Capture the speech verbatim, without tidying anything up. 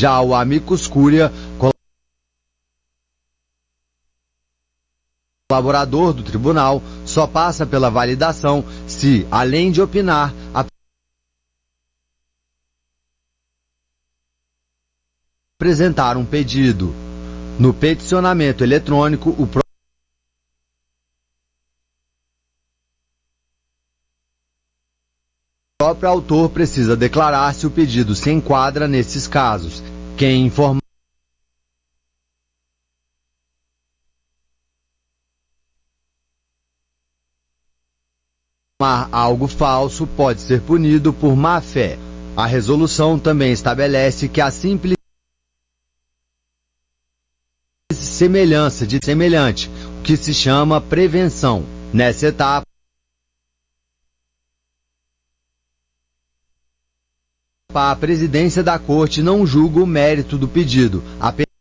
Já o amicus curiae, colaborador do tribunal, só passa pela validação se, além de opinar, apresentar um pedido. No peticionamento eletrônico, o próprio autor precisa declarar se o pedido se enquadra nesses casos. Quem informar algo falso pode ser punido por má-fé. A resolução também estabelece que a simples semelhança de semelhante, o que se chama prevenção. Nessa etapa, a presidência da Corte não julga o mérito do pedido, apenas